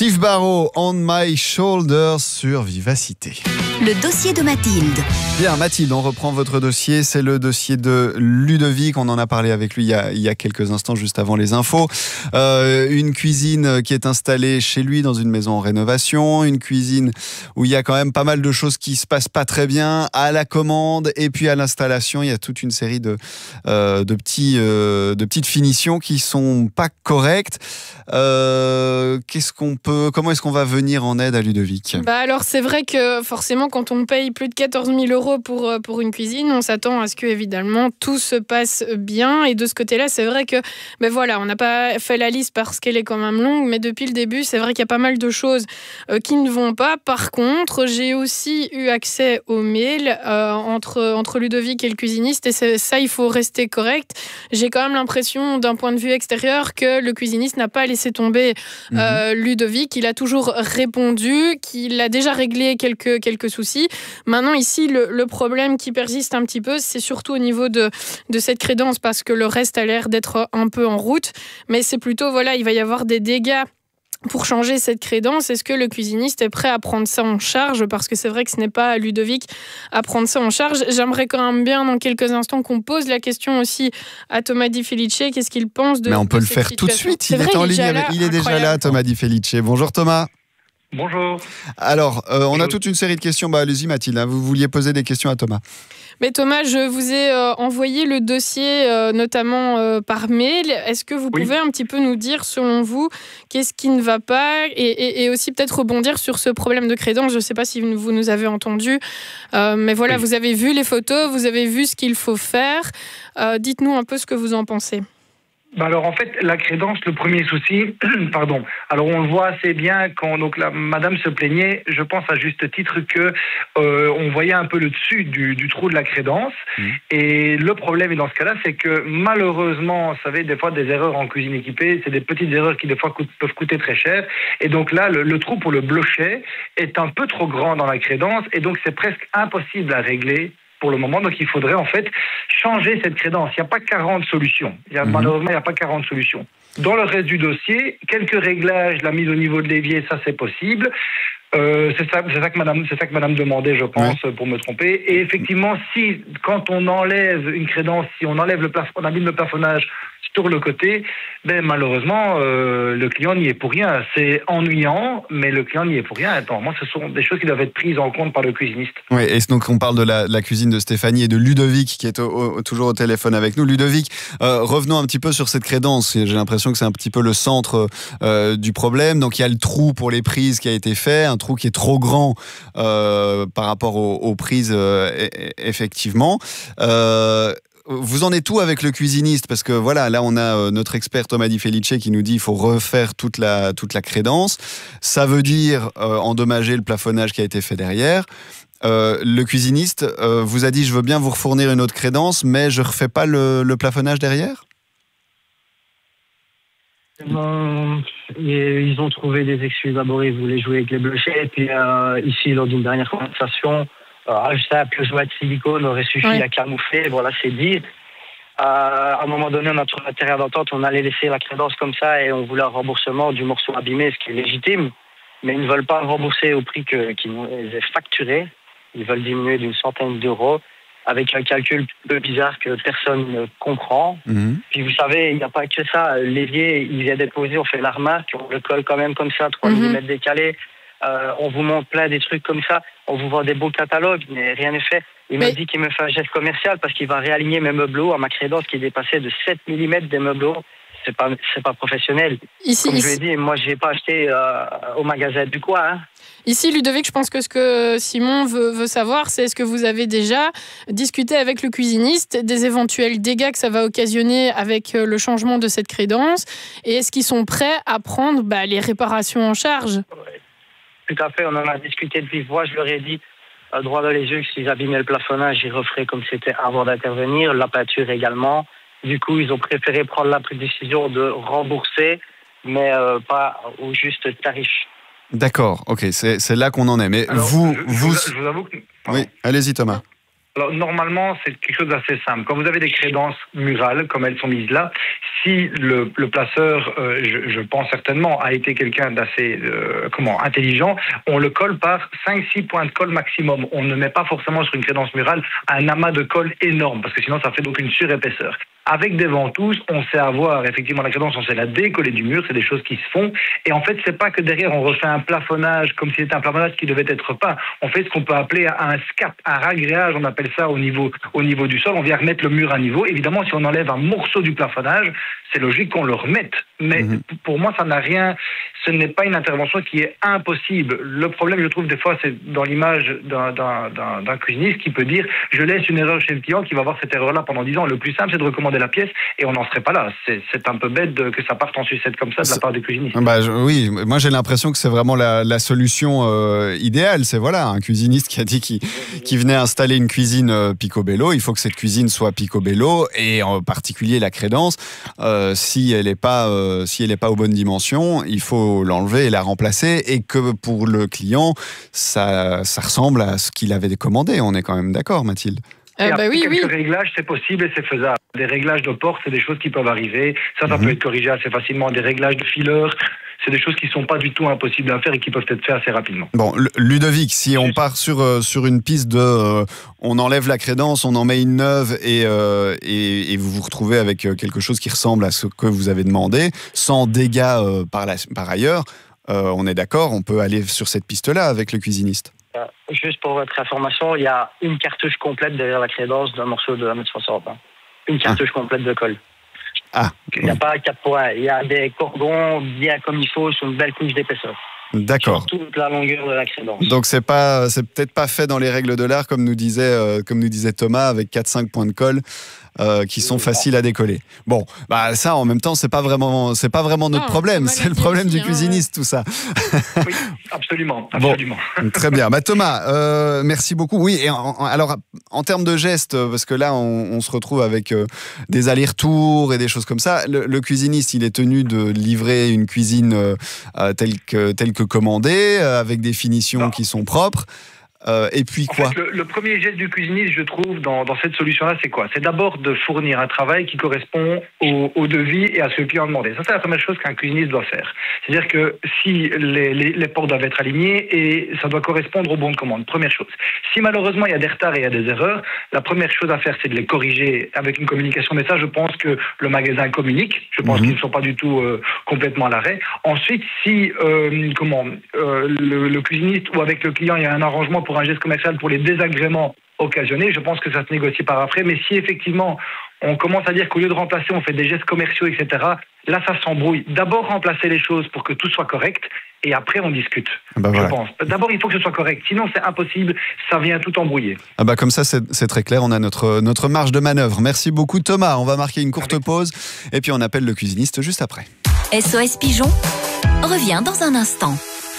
Steve Barrow, On My Shoulders sur Vivacité. Le dossier de Mathilde. Bien, Mathilde, on reprend votre dossier. C'est le dossier de Ludovic. On en a parlé avec lui il y a quelques instants, juste avant les infos. Une cuisine qui est installée chez lui dans une maison en rénovation. Une cuisine où il y a quand même pas mal de choses qui se passent pas très bien à la commande et puis à l'installation. Il y a toute une série de petites finitions qui sont pas correctes. Comment est-ce qu'on va venir en aide à Ludovic ? Alors c'est vrai que forcément quand on paye plus de 14 000 € pour une cuisine, on s'attend à ce que évidemment tout se passe bien, et de ce côté-là c'est vrai que on n'a pas fait la liste parce qu'elle est quand même longue, mais depuis le début c'est vrai qu'il y a pas mal de choses qui ne vont pas. Par contre, j'ai aussi eu accès aux mails entre Ludovic et le cuisiniste, et ça il faut rester correct. J'ai quand même l'impression d'un point de vue extérieur que le cuisiniste n'a pas laissé tomber Ludovic. Il a toujours répondu qu'il a déjà réglé quelques soucis. Maintenant ici le problème qui persiste un petit peu, c'est surtout au niveau de cette crédence, parce que le reste a l'air d'être un peu en route, mais c'est plutôt il va y avoir des dégâts pour changer cette crédence. Est-ce que le cuisiniste est prêt à prendre ça en charge ? Parce que c'est vrai que ce n'est pas à Ludovic à prendre ça en charge. J'aimerais quand même bien dans quelques instants qu'on pose la question aussi à Thomas Di Felice. Qu'est-ce qu'il pense de cette situation ? Mais on peut le faire tout de suite. Il est en ligne. Il est déjà là, Thomas Di Felice. Bonjour Thomas. Bonjour. Alors, on a toute une série de questions. Allez-y Mathilde, vous vouliez poser des questions à Thomas. Mais Thomas, je vous ai envoyé le dossier notamment par mail. Est-ce que vous pouvez un petit peu nous dire, selon vous, qu'est-ce qui ne va pas, et aussi peut-être rebondir sur ce problème de crédence ? Je ne sais pas si vous nous avez entendu, mais voilà, vous avez vu les photos, vous avez vu ce qu'il faut faire. Dites-nous un peu ce que vous en pensez. Alors en fait, la crédence, le premier souci, pardon. Alors on le voit assez bien quand la madame se plaignait, je pense à juste titre que on voyait un peu le dessus du trou de la crédence. Et le problème dans ce cas-là, c'est que malheureusement, vous savez, des fois des erreurs en cuisine équipée, c'est des petites erreurs qui des fois peuvent coûter très cher. Et donc là, le trou pour le blochet est un peu trop grand dans la crédence, et donc c'est presque impossible à régler pour le moment. Donc il faudrait en fait changer cette crédence. Il n'y a pas 40 solutions. Malheureusement, il n'y a pas 40 solutions. Dans le reste du dossier, quelques réglages, la mise au niveau de l'évier, ça c'est possible. C'est ça que madame demandait, je pense, pour me tromper. Et effectivement, quand on enlève une crédence, si on enlève on abîme le plafonnage sur le côté, malheureusement, le client n'y est pour rien. C'est ennuyant, mais le client n'y est pour rien. Moi, ce sont des choses qui doivent être prises en compte par le cuisiniste. Oui, et donc on parle de la cuisine de Stéphanie et de Ludovic qui est toujours au téléphone avec nous. Ludovic, revenons un petit peu sur cette crédence. J'ai l'impression que c'est un petit peu le centre du problème. Donc il y a le trou pour les prises qui a été fait, un trou qui est trop grand par rapport aux prises, effectivement. Vous en êtes où avec le cuisiniste ? Parce que là on a notre expert Thomas Di Felice qui nous dit qu'il faut refaire toute la crédence. Ça veut dire endommager le plafonnage qui a été fait derrière. Le cuisiniste vous a dit: je veux bien vous refournir une autre crédence, mais je refais pas le plafonnage derrière ? Ils ont trouvé des excuses. D'abord, ils voulaient jouer avec les blochets, et puis ici, lors d'une dernière conversation, ajouter un peu de jouet de silicone aurait suffi à camoufler. Voilà, c'est dit. À un moment donné, on a trouvé un terrain d'entente, on allait laisser la crédence comme ça, et on voulait un remboursement du morceau abîmé, ce qui est légitime. Mais ils ne veulent pas rembourser au prix qu'ils nous aient facturé. Ils veulent diminuer d'une centaine d'euros, avec un calcul un peu bizarre que personne ne comprend. Puis vous savez, il n'y a pas que ça. L'évier, il vient d'être posé, on fait la remarque, on le colle quand même comme ça, 3 mm décalé. On vous montre plein des trucs comme ça. On vous vend des beaux catalogues, mais rien n'est fait. Il m'a dit qu'il me fait un geste commercial parce qu'il va réaligner mes meubles à ma crédence qui dépassait de 7 mm des meubles hauts. C'est pas professionnel. Comme je l'ai dit, moi, je n'ai pas acheté au magasin du coin. Ici, Ludovic, je pense que ce que Simon veut savoir, c'est est-ce que vous avez déjà discuté avec le cuisiniste des éventuels dégâts que ça va occasionner avec le changement de cette crédence, et est-ce qu'ils sont prêts à prendre les réparations en charge ? Tout à fait, on en a discuté de vive voix. Je leur ai dit, droit dans les yeux, que s'ils abîmaient le plafonnage, ils referaient comme c'était avant d'intervenir, la peinture également. Du coup, ils ont préféré prendre la décision de rembourser, mais pas au juste tarif. D'accord, ok, c'est là qu'on en est. Mais alors, vous... Je vous avoue que... Oui, allez-y Thomas. Alors, normalement, c'est quelque chose d'assez simple. Quand vous avez des crédences murales, comme elles sont mises là, si le placeur, je pense certainement, a été quelqu'un d'assez intelligent, on le colle par 5-6 points de colle maximum. On ne met pas forcément sur une crédence murale un amas de colle énorme, parce que sinon, ça fait donc une surépaisseur. Avec des ventouses, on sait avoir effectivement la crédence, on sait la décoller du mur, c'est des choses qui se font. Et en fait, c'est pas que derrière on refait un plafonnage comme si c'était un plafonnage qui devait être peint. On fait ce qu'on peut appeler un scap, un ragréage, on appelle ça au niveau du sol. On vient remettre le mur à niveau. Évidemment, si on enlève un morceau du plafonnage, c'est logique qu'on le remette. Mais pour moi, ça n'a rien. Ce n'est pas une intervention qui est impossible. Le problème, je trouve, des fois, c'est dans l'image d'un cuisiniste qui peut dire « je laisse une erreur chez le client qui va avoir cette erreur-là pendant 10 ans ». Le plus simple, c'est de recommander la pièce et on n'en serait pas là. C'est un peu bête que ça parte en sucette comme ça de la part des cuisinistes. Oui, moi j'ai l'impression que c'est vraiment la solution idéale. C'est voilà, un cuisiniste qui a dit qu'il venait installer une cuisine picobello. Il faut que cette cuisine soit picobello et en particulier la crédence. Si elle n'est pas aux bonnes dimensions, il faut l'enlever et la remplacer, et que pour le client, ça ressemble à ce qu'il avait commandé. On est quand même d'accord, Mathilde? Quelques réglages, c'est possible et c'est faisable. Des réglages de porte, c'est des choses qui peuvent arriver. Ça peut être corrigé assez facilement. Des réglages de fileurs, c'est des choses qui ne sont pas du tout impossibles à faire et qui peuvent être faits assez rapidement. Bon, Ludovic, si on part sur une piste de on enlève la crédence, on en met une neuve et vous vous retrouvez avec quelque chose qui ressemble à ce que vous avez demandé, sans dégâts par ailleurs, on est d'accord, on peut aller sur cette piste-là avec le cuisiniste. Juste pour votre information, il y a une cartouche complète derrière la crédence d'un morceau de 1m60. Une cartouche complète de colle. Il n'y a pas 4 points. Il y a des cordons bien comme il faut sur une belle couche d'épaisseur. D'accord. Sur toute la longueur de la crédence. Donc c'est peut-être pas fait dans les règles de l'art comme nous disait Thomas, avec 4-5 points de colle qui sont faciles à décoller. Bon, ça en même temps c'est pas vraiment notre problème, c'est le problème du cuisiniste tout ça. Oui, absolument. Bon, très bien. Thomas, merci beaucoup. Oui, et alors en termes de gestes, parce que là on se retrouve avec des allers-retours et des choses comme ça. Le cuisiniste, il est tenu de livrer une cuisine telle que commandée, avec des finitions qui sont propres. Et puis quoi ? En fait, le premier geste du cuisiniste, je trouve, dans cette solution-là, c'est quoi ? C'est d'abord de fournir un travail qui correspond au devis et à ce que le client a demandé. Ça, c'est la première chose qu'un cuisiniste doit faire. C'est-à-dire que si les portes doivent être alignées et ça doit correspondre au bon de commande. Première chose. Si malheureusement il y a des retards et il y a des erreurs, la première chose à faire, c'est de les corriger avec une communication. Mais ça, je pense que le magasin communique. Je pense qu'ils ne sont pas du tout complètement à l'arrêt. Ensuite, si le cuisiniste ou avec le client, il y a un arrangement pour un geste commercial pour les désagréments occasionnés, je pense que ça se négocie par après. Mais si effectivement on commence à dire qu'au lieu de remplacer, on fait des gestes commerciaux, etc., là ça s'embrouille. D'abord remplacer les choses pour que tout soit correct et après on discute. Je pense. D'abord il faut que ce soit correct, sinon c'est impossible, ça vient tout embrouiller. Comme ça c'est très clair, on a notre marge de manœuvre. Merci beaucoup Thomas, on va marquer une courte pause et puis on appelle le cuisiniste juste après. SOS Pigeon revient dans un instant.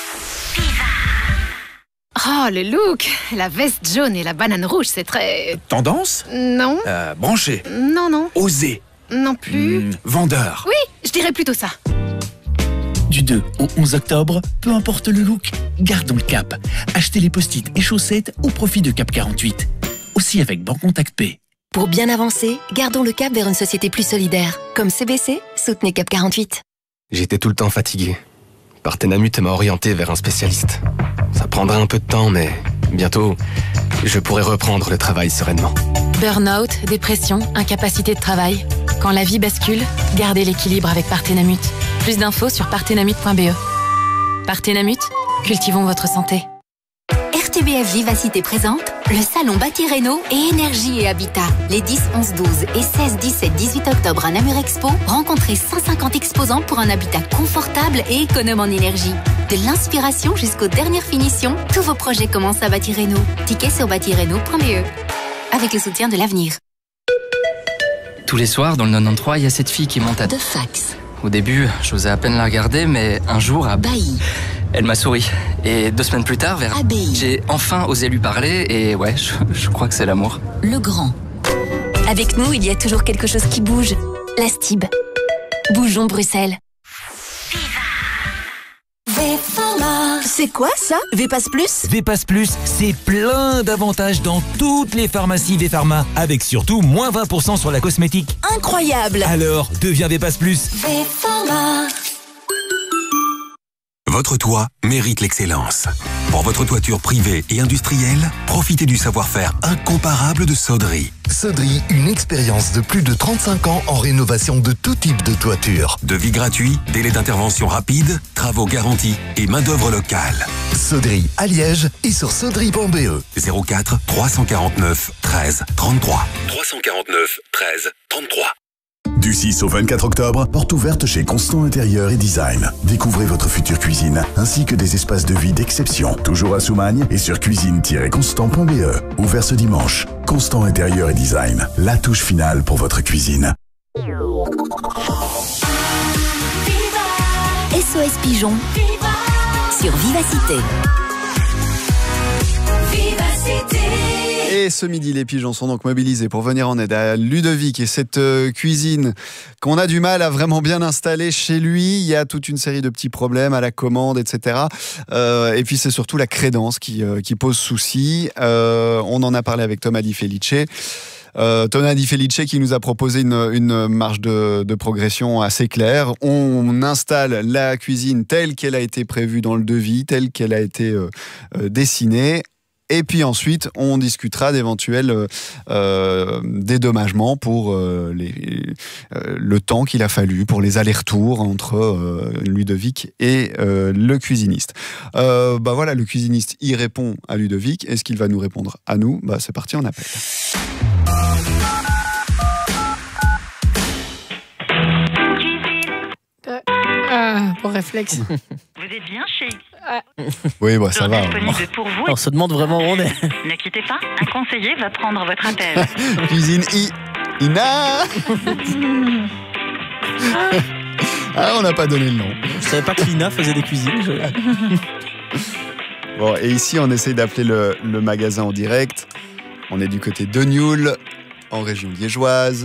Oh, le look! La veste jaune et la banane rouge, c'est très... Tendance? Non. Branché? Non. Osé? Non plus. Vendeur? Oui, je dirais plutôt ça. Du 2 au 11 octobre, peu importe le look, gardons le cap. Achetez les post-it et chaussettes au profit de Cap 48. Aussi avec Bancontact P. Pour bien avancer, gardons le cap vers une société plus solidaire. Comme CBC, soutenez Cap 48. J'étais tout le temps fatigué. Partenamut m'a orienté vers un spécialiste. Ça prendra un peu de temps, mais bientôt, je pourrai reprendre le travail sereinement. Burnout, dépression, incapacité de travail. Quand la vie bascule, gardez l'équilibre avec Partenamut. Plus d'infos sur partenamut.be. Partenamut, cultivons votre santé. RTBF Vivacité présente le salon Bâti Réno et Énergie et Habitat. Les 10, 11, 12 et 16, 17, 18 octobre à Namur Expo, rencontrez 150 exposants pour un habitat confortable et économe en énergie. De l'inspiration jusqu'aux dernières finitions, tous vos projets commencent à Bâti Réno. Tickets sur bâtiréno.be. Avec le soutien de l'avenir. Tous les soirs, dans le 93, il y a cette fille qui monte à... De fax. Au début, j'osais à peine la regarder, mais un jour... Bailly. Elle m'a souri. Et 2 semaines plus tard, j'ai enfin osé lui parler et ouais, je crois que c'est l'amour. Le Grand. Avec nous, il y a toujours quelque chose qui bouge. La Stib. Bougeons Bruxelles. C'est quoi ça, Vépas Plus? Vépas Plus, c'est plein d'avantages dans toutes les pharmacies Vpharma, avec surtout moins 20% sur la cosmétique. Incroyable! Alors, deviens Vépas Plus. Vpharma. Votre toit mérite l'excellence. Pour votre toiture privée et industrielle, profitez du savoir-faire incomparable de Sodri. Sodri, une expérience de plus de 35 ans en rénovation de tout type de toiture. Devis gratuit, délai d'intervention rapide, travaux garantis et main-d'œuvre locale. Sodri à Liège et sur sodri.be. 04 349 13 33. 349 13 33. Du 6 au 24 octobre, porte ouverte chez Constant Intérieur et Design. Découvrez votre future cuisine, ainsi que des espaces de vie d'exception. Toujours à Soumagne et sur cuisine-constant.be. Ouvert ce dimanche. Constant Intérieur et Design. La touche finale pour votre cuisine. SOS Pigeon sur Vivacité. Et ce midi, les pigeons sont donc mobilisés pour venir en aide à Ludovic et cette cuisine qu'on a du mal à vraiment bien installer chez lui. Il y a toute une série de petits problèmes à la commande, etc. Et puis c'est surtout la crédence qui pose souci. On en a parlé avec Thomas Di Felice. Thomas Di Felice qui nous a proposé une marge de progression assez claire. On installe la cuisine telle qu'elle a été prévue dans le devis, telle qu'elle a été dessinée. Et puis ensuite, on discutera d'éventuels dédommagements pour le temps qu'il a fallu pour les allers-retours entre Ludovic et le cuisiniste. Voilà, le cuisiniste y répond à Ludovic. Est-ce qu'il va nous répondre à nous? C'est parti, on appelle. Pour réflexe. Vous êtes bien chez... Oui, ça va. Pour vous. On se demande vraiment où on est. Ne quittez pas, un conseiller va prendre votre appel. Cuisine Ina. On n'a pas donné le nom. Je savais pas que Lina faisait des cuisines. Bon, et ici, on essaye d'appeler le magasin en direct. On est du côté de Nioul, en région liégeoise,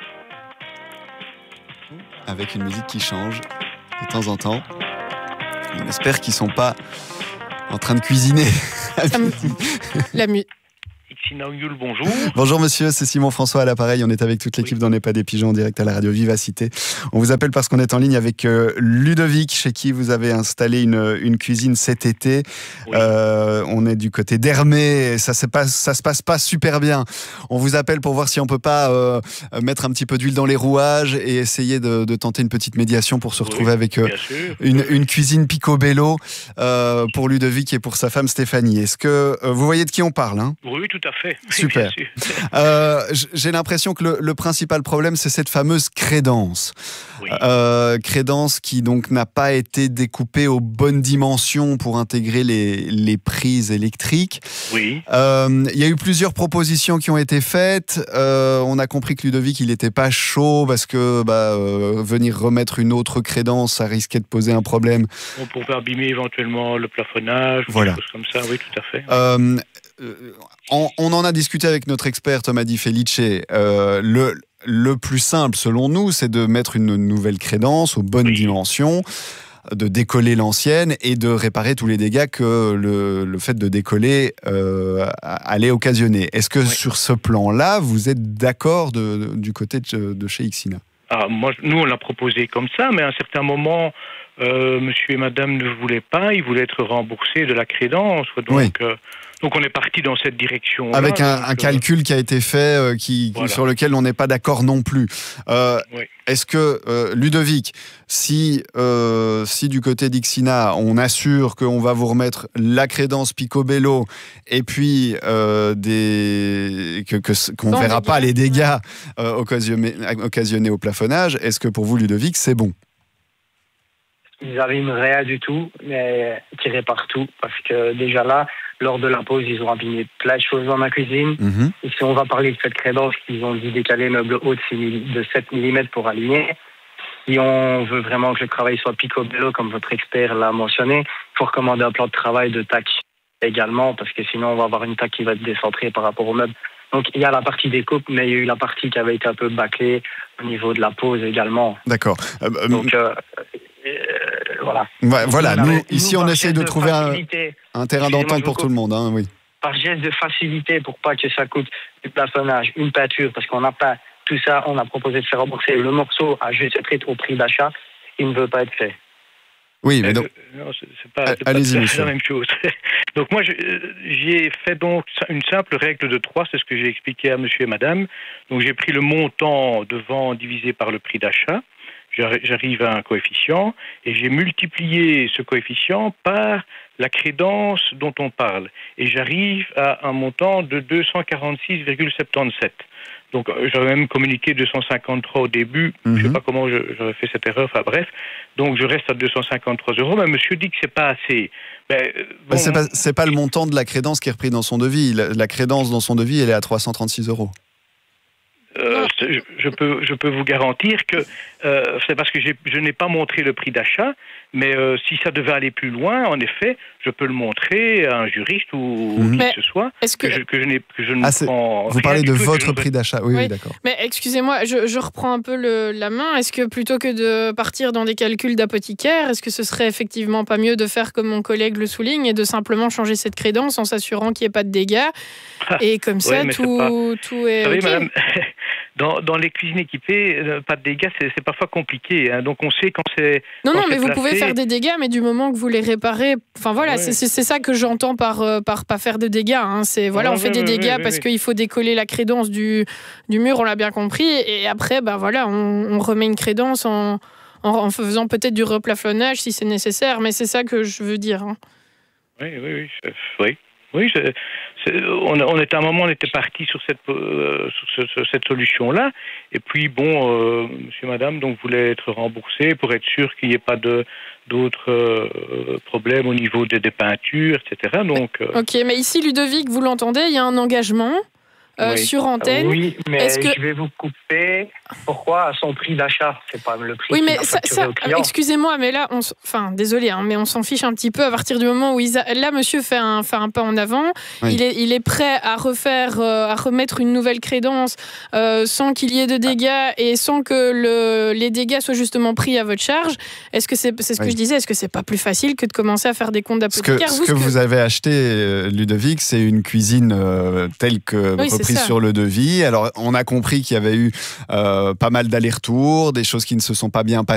avec une musique qui change de temps en temps. On espère qu'ils sont pas en train de cuisiner. La musique. Bonjour. Bonjour monsieur, c'est Simon François à l'appareil. On est avec toute l'équipe d'On n'est pas des pigeons en direct à la radio Vivacité. On vous appelle parce qu'on est en ligne avec Ludovic, chez qui vous avez installé une cuisine cet été. Oui. On est du côté d'Hermé, ça se passe pas super bien. On vous appelle pour voir si on peut pas mettre un petit peu d'huile dans les rouages et essayer de tenter une petite médiation pour se retrouver avec une cuisine picobello pour Ludovic et pour sa femme Stéphanie. Est-ce que vous voyez de qui on parle, hein? Oui, tout à fait. Super. J'ai l'impression que le principal problème, c'est cette fameuse crédence. Oui. Crédence qui donc n'a pas été découpée aux bonnes dimensions pour intégrer les prises électriques. Oui. Il y a eu plusieurs propositions qui ont été faites. On a compris que Ludovic, il n'était pas chaud parce que venir remettre une autre crédence, ça risquait de poser un problème. On pourrait abîmer éventuellement le plafonnage, voilà. Des choses comme ça. Oui, tout à fait. On en a discuté avec notre expert Thomas Di Felice. Le plus simple, selon nous, c'est de mettre une nouvelle crédence aux bonnes dimensions, de décoller l'ancienne et de réparer tous les dégâts que le fait de décoller allait occasionner. Est-ce que sur ce plan-là, vous êtes d'accord du côté de chez Ixina? Nous, on l'a proposé comme ça, mais à un certain moment, monsieur et madame ne voulaient pas, ils voulaient être remboursés de la crédence. Donc on est parti dans cette direction. Avec un calcul qui a été fait, sur lequel on n'est pas d'accord non plus. Est-ce que, Ludovic, si du côté d'Ixina, on assure qu'on va vous remettre la crédence picobello et puis qu'on ne verra pas les dégâts occasionnés au plafonnage, est-ce que pour vous, Ludovic, c'est bon? Ils n'abîment rien du tout, mais tirés partout, parce que déjà là, lors de la pause, ils ont abîmé plein de choses dans ma cuisine. Et si on va parler de cette crédence qu'ils ont dit décaler meuble haut de 7 mm pour aligner, si on veut vraiment que le travail soit picobello, comme votre expert l'a mentionné, il faut recommander un plan de travail de tac également, parce que sinon on va avoir une tac qui va être décentrée par rapport au meuble. Donc il y a la partie découpe, mais il y a eu la partie qui avait été un peu bâclée au niveau de la pose également. D'accord. Donc voilà. Ouais, voilà, nous, ici, on par essaie geste de trouver facilité, un terrain excusez-moi, d'entente je pour vous tout le monde, hein, oui. par geste de facilité pour pas que ça coûte du plafonnage, une peinture, parce qu'on n'a pas tout ça, on a proposé de faire rembourser le morceau à juste prix au prix d'achat, il ne veut pas être fait. Oui, mais donc... Non, c'est pas allez-y, monsieur. la même chose. Donc moi, j'ai fait donc une simple règle de 3, c'est ce que j'ai expliqué à monsieur et madame. Donc j'ai pris le montant de vente divisé par le prix d'achat. J'arrive à un coefficient et j'ai multiplié ce coefficient par la crédence dont on parle. Et j'arrive à un montant de 246,77. Donc j'avais même communiqué 253 au début. Je ne sais pas comment j'aurais fait cette erreur. Enfin bref. Donc je reste à 253 €. Mais monsieur dit que c'est pas assez. Bon, c'est pas le montant de la crédence qui est repris dans son devis. La crédence dans son devis, elle est à 336 €. Je peux vous garantir que c'est parce que je n'ai pas montré le prix d'achat, mais si ça devait aller plus loin, en effet, je peux le montrer à un juriste ou qui que ce soit que je ne prends. Vous parlez de votre prix d'achat, oui, d'accord. Mais excusez-moi, je reprends un peu la main. Est-ce que plutôt que de partir dans des calculs d'apothicaire, est-ce que ce serait effectivement pas mieux de faire comme mon collègue le souligne et de simplement changer cette crédence en s'assurant qu'il n'y ait pas de dégâts et comme ça tout est. Vous savez, ok. madame, dans les cuisines équipées, pas de dégâts, c'est parfois compliqué. Hein. Donc on sait quand c'est. Non, quand mais c'est vous placé. pouvez faire des dégâts, mais du moment que vous les réparez. Enfin voilà, c'est ça que j'entends par pas faire de dégâts. Hein. C'est on fait des dégâts parce qu'il faut décoller la crédence du mur, on l'a bien compris. Et après, on remet une crédence en faisant peut-être du replafonnage si c'est nécessaire. Mais c'est ça que je veux dire. Hein. Oui. Oui, on était à un moment, on était parti sur cette solution-là. Et puis monsieur, madame, donc voulait être remboursé pour être sûr qu'il n'y ait pas d'autres problèmes au niveau des peintures, etc. Donc. Ok, mais ici, Ludovic, vous l'entendez, il y a un engagement. Sur antenne. Oui, mais je vais vous couper. Pourquoi à son prix d'achat? C'est pas le prix. Oui, mais ça, excusez-moi, mais là, désolé, hein, mais on s'en fiche un petit peu à partir du moment où là, monsieur fait un pas en avant. Oui. Il est prêt à remettre une nouvelle crédence sans qu'il y ait de dégâts et sans que les dégâts soient justement pris à votre charge. Est-ce que c'est ce que je disais? Est-ce que c'est pas plus facile que de commencer à faire des comptes d'apothicaire? Ce que vous avez acheté, Ludovic, c'est une cuisine telle que reprise sur le devis. Alors, on a compris qu'il y avait eu pas mal d'allers-retours, des choses qui ne se sont pas bien passées.